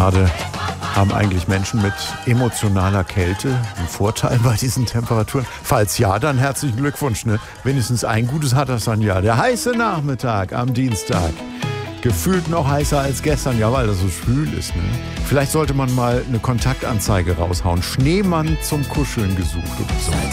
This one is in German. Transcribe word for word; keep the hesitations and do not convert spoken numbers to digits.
schade. Haben eigentlich Menschen mit emotionaler Kälte einen Vorteil bei diesen Temperaturen? Falls ja, dann herzlichen Glückwunsch. Ne? Wenigstens ein Gutes hat das dann ja. Der heiße Nachmittag am Dienstag. Gefühlt noch heißer als gestern, ja, weil das so schwül ist. Ne? Vielleicht sollte man mal eine Kontaktanzeige raushauen. Schneemann zum Kuscheln gesucht oder so.